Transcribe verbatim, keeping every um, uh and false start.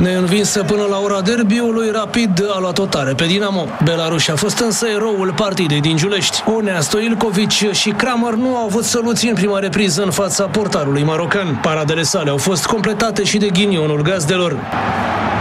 Neînvinsă până la ora derbiului, Rapid a luat o tare pe Dinamo. Belaruș a fost însă eroul partidei din Giulești. Onea, Stoilković și Kramer nu au avut soluții în prima repriză în fața portarului marocan. Paradele sale au fost completate și de ghinionul gazdelor.